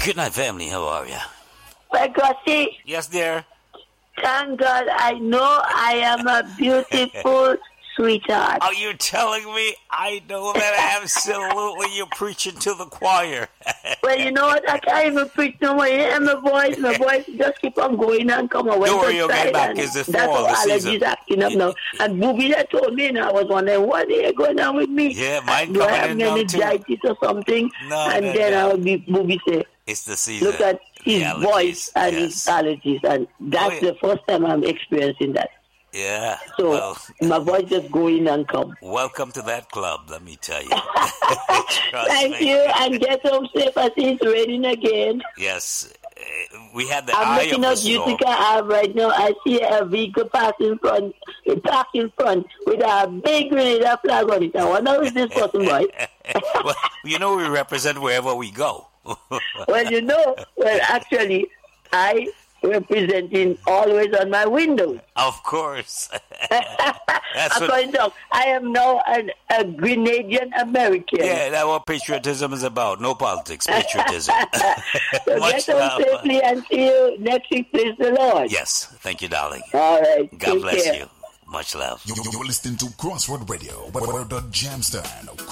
Good night, family. How are you? Well, Gussie, Yes, dear. thank God I know I am a beautiful sweetheart. Are you telling me? I know that absolutely. You're preaching to the choir. Well, you know what? I can't even preach no more. You hear my voice just keep on going and come away. Don't worry, you'll get back. It's the that's fall, how the allergies season. acting up now. And Booby that told me, and I was wondering, what is going on with me? Yeah, mine Do I coming have in now, too. meningitis or something? No, and no, then no. I would be Booby say, It's the season. look at his The allergies, voice and his yes. allergies. And that's yeah. the first time I'm experiencing that. Yeah. So Well, my voice just go in and come. welcome to that club, let me tell you. Trust Thank me. you, and get home safe as it's raining again. Yes. We had the I'm eye of looking the at storm. Utica Ave right now. I see a vehicle parked in front with a big Grenada flag on it. I wonder who is this person, boy? Well, you know we represent wherever we go. Well, actually, I representing always on my window. Of course. That's what, According to I am now a Grenadian American. yeah, that's what patriotism is about. No politics, patriotism. So Much get home love. safely and see you next week, please the Lord. Yes, thank you, darling. All right. God take bless care. you. Much love. You're listening to Crossroad Radio, where the jam stand